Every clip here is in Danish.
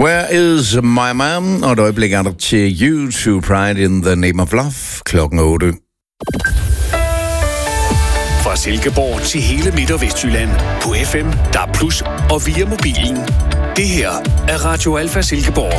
Where is my mom? Og et øjeblik er der til You to Pride in the Name of Love klokken 8. Fra Silkeborg til hele Midt- og Vestjylland på FM, DAB+ og via mobilen. Det her er Radio Alfa Silkeborg.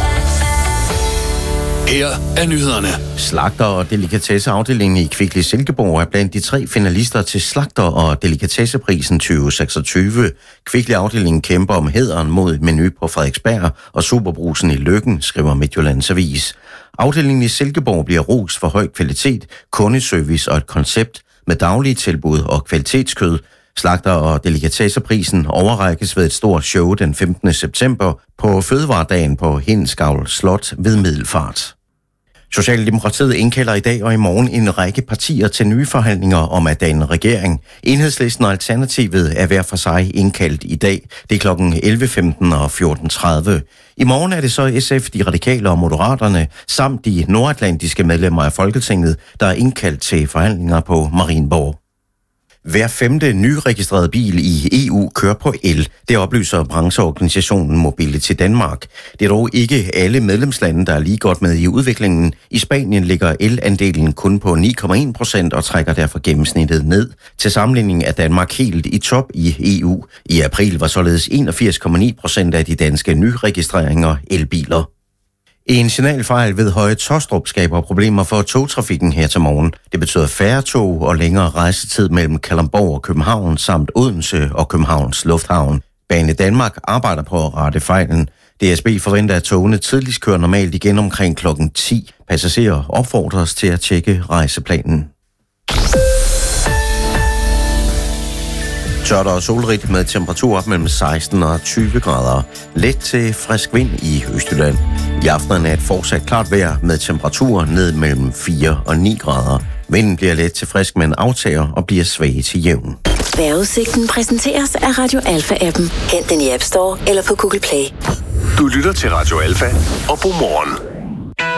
Her er nyhederne. Slagter- og delikatesseafdelingen i Kvickly Silkeborg er blandt de 3 finalister til Slagter- og Delikatesseprisen 2026. Kvickly-afdelingen kæmper om hæderen mod Menu på Frederiksberg og Superbrugsen i Løkken, skriver Midtjyllands Avis. Afdelingen i Silkeborg bliver rost for høj kvalitet, kundeservice og et koncept med daglige tilbud og kvalitetskød. Slagter- og delikatesseprisen overrækkes ved et stort show den 15. september på Fødevaredagen på Hindsgavl Slot ved Middelfart. Socialdemokratiet indkalder i dag og i morgen en række partier til nye forhandlinger om at danne regering. Enhedslisten og Alternativet er hver for sig indkaldt i dag. Det er kl. 11.15 og 14.30. I morgen er det så SF, de radikale og moderaterne, samt de nordatlantiske medlemmer af Folketinget, der er indkaldt til forhandlinger på Marienborg. Hver 5. nyregistrerede bil i EU kører på el. Det oplyser brancheorganisationen Mobility Danmark. Det er dog ikke alle medlemslande, der er lige godt med i udviklingen. I Spanien ligger elandelen kun på 9,1% og trækker derfor gennemsnittet ned. Til sammenligning er Danmark helt i top i EU. I april var således 81,9% af de danske nyregistreringer elbiler. En signalfejl ved Høje Taastrup skaber problemer for togtrafikken her til morgen. Det betyder færre tog og længere rejsetid mellem Kalundborg og København samt Odense og Københavns Lufthavn. Bane Danmark arbejder på at rette fejlen. DSB forventer, at togene tidligst kører normalt igen omkring klokken 10. Passagerer opfordres til at tjekke rejseplanen. Tørt og solrigt med temperatur op mellem 16 og 20 grader. Let til frisk vind i Østjylland. I aftenen er et fortsat klart vejr med temperaturer ned mellem 4 og 9 grader. Vinden bliver let til frisk, men aftager og bliver svag til jævn. Vejrudsigten præsenteres af Radio Alfa-appen. Hent den i App Store eller på Google Play. Du lytter til Radio Alfa og God morgen.